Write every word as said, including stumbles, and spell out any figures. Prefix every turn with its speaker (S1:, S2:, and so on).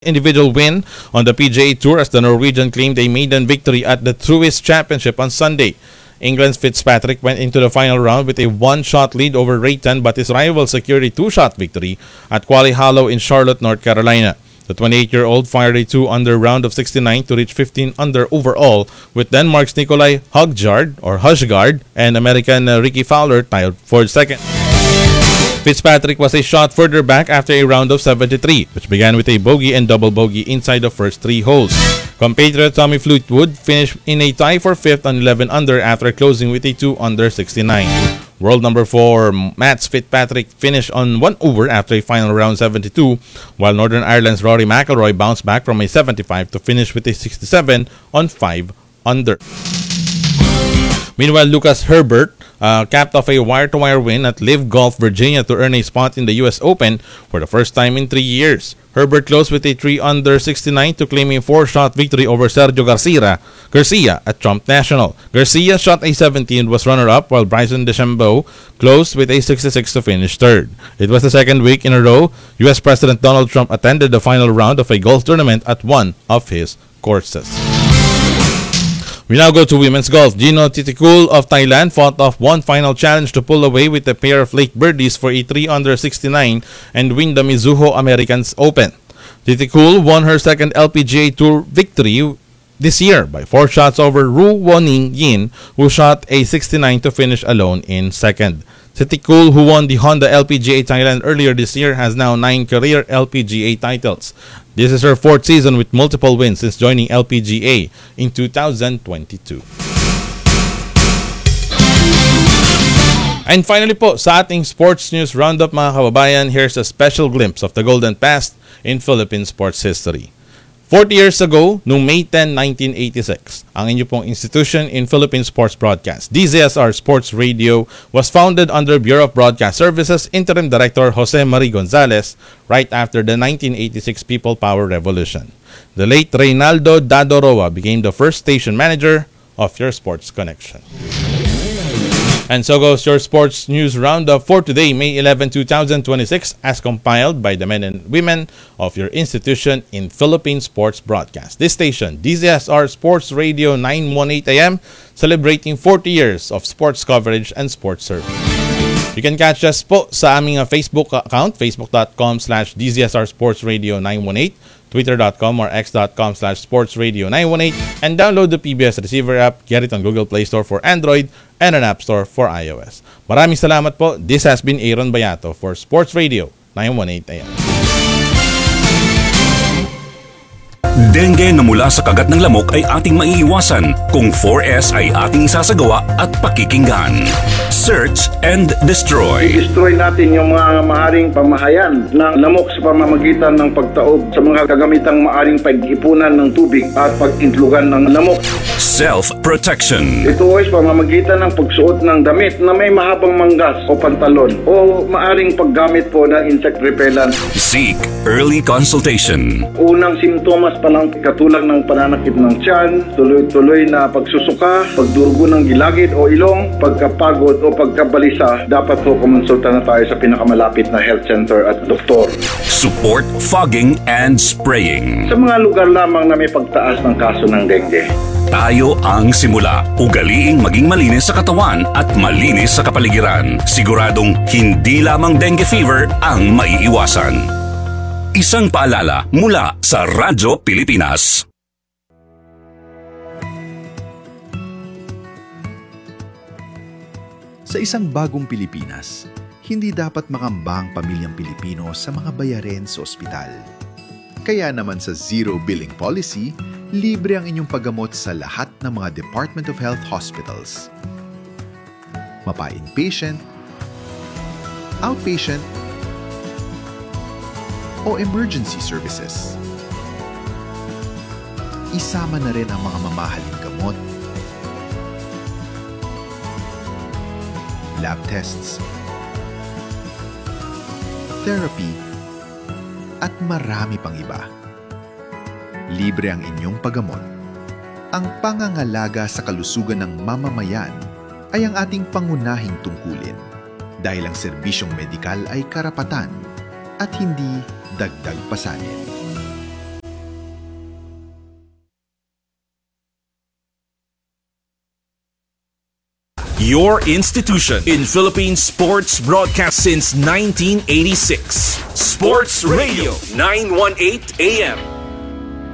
S1: individual win on the P G A Tour as the Norwegian claimed a maiden victory at the Truist Championship on Sunday. England's Fitzpatrick went into the final round with a one-shot lead over Rayton, but his rival secured a two-shot victory at Quali Hollow in Charlotte, North Carolina. The twenty-eight-year-old fired a two-under round of sixty-nine to reach fifteen under overall, with Denmark's Nikolai Højgaard or Højgaard and American uh, Ricky Fowler tied for second. Fitzpatrick was a shot further back after a round of seventy-three, which began with a bogey and double bogey inside the first three holes. Compatriot Tommy Fleetwood finished in a tie for fifth on eleven under after closing with a two under sixty-nine. World number four Mats Fitzpatrick finished on one over after a final round seventy-two, while Northern Ireland's Rory McIlroy bounced back from a seventy-five to finish with a sixty-seven on five under. Meanwhile, Lucas Herbert uh, capped off a wire-to-wire win at Live Golf Virginia to earn a spot in the U S Open for the first time in three years. Herbert closed with a three under sixty-nine to claim a four-shot victory over Sergio Garcia, Garcia at Trump National. Garcia shot a seventy and was runner-up, while Bryson DeChambeau closed with a sixty-six to finish third. It was the second week in a row U S President Donald Trump attended the final round of a golf tournament at one of his courses. We now go to women's golf. Gino Titikul of Thailand fought off one final challenge to pull away with a pair of late birdies for a three under sixty-nine and win the Mizuho Americans Open. Titikul won her second L P G A Tour victory this year by four shots over Ru Woning Yin, who shot a sixty-nine to finish alone in second. Titikul, who won the Honda L P G A Thailand earlier this year, has now nine career L P G A titles. This is her fourth season with multiple wins since joining L P G A in two thousand twenty-two. And finally po, sa ating sports news roundup mga kababayan, here's a special glimpse of the golden past in Philippine sports history. forty years ago, noong May tenth, nineteen eighty-six, ang inyo pong institution in Philippine Sports Broadcast, D Z S R Sports Radio, was founded under Bureau of Broadcast Services Interim Director Jose Marie Gonzalez right after the nineteen eighty-six People Power Revolution. The late Reynaldo Dadoroa became the first station manager of your Sports Connection. And so goes your sports news roundup for today, May eleventh, twenty twenty-six, as compiled by the men and women of your institution in Philippine Sports Broadcast. This station, D Z S R Sports Radio nine eighteen A M, celebrating forty years of sports coverage and sports service. You can catch us po sa aming Facebook account, facebook.com slash DZSR Sports Radio nine eighteen, twitter.com or x.com slash Sports Radio nine eighteen, and download the P B S Receiver app. Get it on Google Play Store for Android and an App Store for iOS. Maraming salamat po. This has been Aaron Bayato for Sports Radio nine eighteen A M.
S2: Dengue na mula sa kagat ng lamok ay ating maiiwasan kung four S ay ating sasagawa at pakikinggan. Search and destroy.
S3: I-destroy natin yung mga maaring pamahayan ng lamok sa pamamagitan ng pagtaob sa mga kagamitang maaring pag-ipunan ng tubig at pag-intlugan ng lamok.
S2: Self-protection.
S3: Ito ay pamamagitan ng pagsuot ng damit na may mahabang manggas o pantalon o maaring paggamit po ng insect repellent.
S2: Seek early consultation.
S3: Unang simptomas pa lang katulad ng pananakit ng tiyan, tuloy-tuloy na pagsusuka, pagdurugo ng gilagid o ilong, pagkapagod o pagkabalisa, dapat po kumonsulta na tayo sa pinakamalapit na health center at doktor.
S2: Support fogging and spraying.
S3: Sa mga lugar lamang na may pagtaas ng kaso ng dengue.
S2: Tayo ang simula. Ugaliing maging malinis sa katawan at malinis sa kapaligiran. Siguradong hindi lamang dengue fever ang maiiwasan. Isang paalala mula sa Radyo Pilipinas.
S4: Sa isang bagong Pilipinas, hindi dapat makamba ang pamilyang Pilipino sa mga bayarin sa ospital. Kaya naman sa Zero Billing Policy, libre ang inyong paggamot sa lahat ng mga Department of Health hospitals. Mapa-inpatient, outpatient, o emergency services. Isama na rin ang mga mamahaling gamot, lab tests, therapy, at marami pang iba. Libre ang inyong paggamot. Ang pangangalaga sa kalusugan ng mamamayan ay ang ating pangunahing tungkulin dahil ang serbisyong medikal ay karapatan at hindi dagdag pasanin.
S5: your institution in Philippine sports broadcast since nineteen eighty-six. Sports Radio nine eighteen A M.